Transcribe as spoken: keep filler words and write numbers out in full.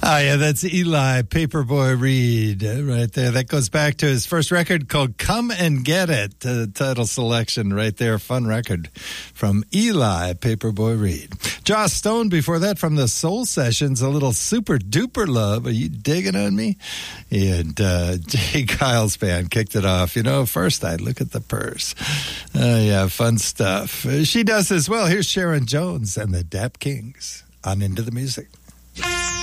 Oh, yeah, that's Eli Paperboy Reed right there. That goes back to his first record called Come and Get It, uh, title selection right there. Fun record from Eli Paperboy Reed. Joss Stone before that from the Soul Sessions, a little Super Duper Love. Are you digging on me? And uh, Jay Kyle's band kicked it off. You know, first I look at the purse. Oh, yeah, fun stuff. Uh, she does as well. Here's Sharon Jones and the Dap Kings on Into the Music.